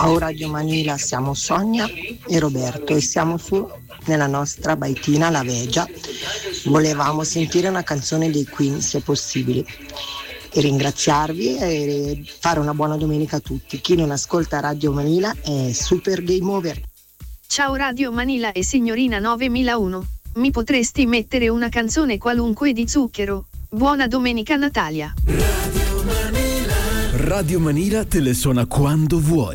Ciao Radio Manila, siamo Sonia e Roberto e siamo su nella nostra baitina La Veggia. Volevamo sentire una canzone dei Queen, se possibile, e ringraziarvi e fare una buona domenica a tutti. Chi non ascolta Radio Manila è super game over. Ciao Radio Manila e signorina 9001. Mi potresti mettere una canzone qualunque di Zucchero? Buona domenica Natalia. Radio Manila te le suona quando vuoi.